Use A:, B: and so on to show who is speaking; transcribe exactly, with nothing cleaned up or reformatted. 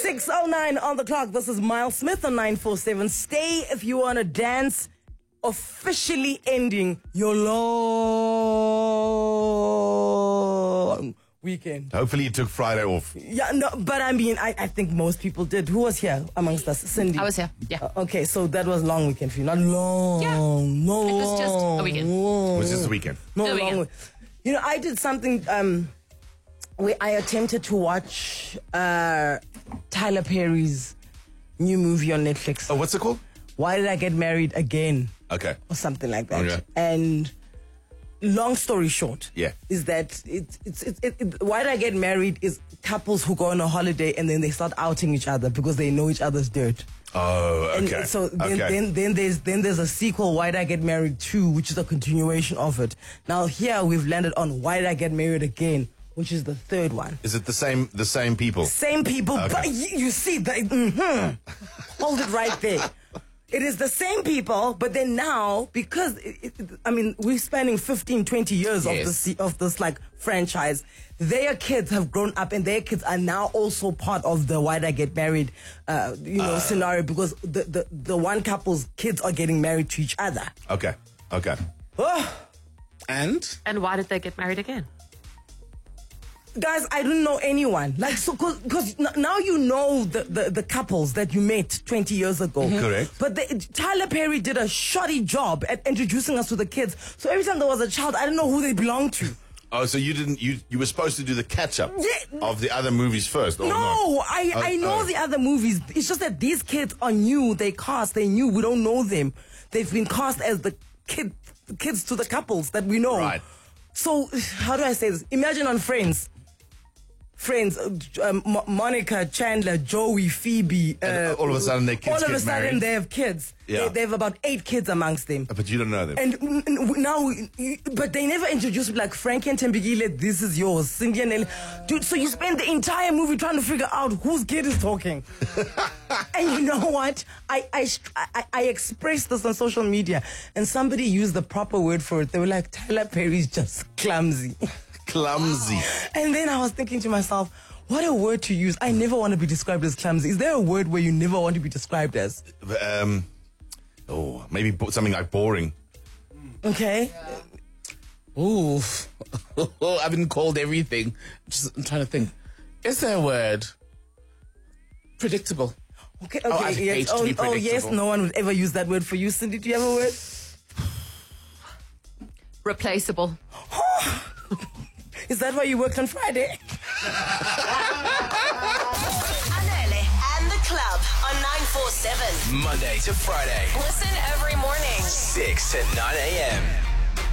A: six oh nine on the clock. This is Miles Smith on nine four seven. Stay if you want to dance. Officially ending your long weekend.
B: Hopefully you took Friday off.
A: Yeah, no, but I mean, I, I think most people did. Who was here amongst us? Cindy.
C: I was here, yeah.
A: Uh, okay, so that was long weekend for you. Not long.
C: Yeah.
A: No,
C: It was just a weekend.
A: long.
B: It was just a weekend.
A: No,
C: A
A: long
C: weekend.
A: week- You know, I did something um, where I attempted to watch uh, Tyler Perry's new movie on Netflix.
B: Oh, what's it called?
A: Why Did I Get Married Again?
B: Okay.
A: Or something like that.
B: Okay.
A: And long story short,
B: Yeah.
A: is that it's it's it, it, it, Why Did I Get Married is couples who go on a holiday and then they start outing each other because they know each other's dirt.
B: Oh,
A: And
B: okay.
A: so then,
B: okay.
A: then then there's then there's a sequel, Why Did I Get Married two, which is a continuation of it. Now here we've landed on Why Did I Get Married Again, which is the third one.
B: Is it the same the same people?
A: Same people,
B: Okay.
A: but you, you see, the, mm-hmm. Hold it right there. It is the same people, but then now, because, it, it, I mean, we're spanning fifteen, twenty years
C: Yes.
A: of this, of this, like, franchise. Their kids have grown up and their kids are now also part of the Why Did I Get Married, uh, you know, uh, scenario, because the, the, the one couple's kids are getting married to each other.
B: Okay. Okay.
A: Oh,
D: And?
C: And why did they get married again?
A: guys, I don't know anyone. Like, so, because now you know the, the, the couples that you met twenty years ago.
B: Mm-hmm. Correct.
A: But the, Tyler Perry did a shoddy job at introducing us to the kids. So every time there was a child, I didn't know who they belonged to.
B: Oh, so you didn't you you were supposed to do the catch up
A: Yeah.
B: of the other movies first? Or
A: No,
B: not?
A: I,
B: Oh,
A: I know
B: oh.
A: the other movies. It's just that these kids are new. They cast. They new. We don't know them. They've been cast as the kid, kids to the couples that we know.
B: Right.
A: So, how do I say this? Imagine on Friends. Friends, uh, um, Mo- Monica, Chandler, Joey, Phoebe.
B: And
A: uh,
B: all of a sudden their kids
A: All of
B: get
A: a sudden
B: married.
A: they have kids.
B: Yeah.
A: They, they have about eight kids amongst them.
B: But you don't know them.
A: And mm, mm, now, but they never introduced like Frankie and Tembigile, this is yours. Cindy and Ellie. Dude, so you spend the entire movie trying to figure out whose kid is talking. And you know what? I, I, I, I expressed this on social media and somebody used the proper word for it. They were like, Tyler Perry's just clumsy.
B: Clumsy.
A: And then I was thinking to myself, what a word to use. I never want to be described as clumsy. Is there a word where you never want to be described as?
B: Um. Oh, maybe bo- something like boring.
A: Okay.
D: Oof. I've been called everything. Just, I'm trying to think. Is there a word? Predictable.
A: Okay, okay.
D: Oh, I hate
A: yes.
D: to
A: Oh,
D: be
A: oh, yes,
D: predictable.
A: no one would ever use that word for you. Cindy, do you have a word?
C: Replaceable.
A: Is that why you worked on Friday?
E: Anele and the club on nine four seven.
F: Monday to Friday,
E: Listen every morning.
F: six to nine a.m.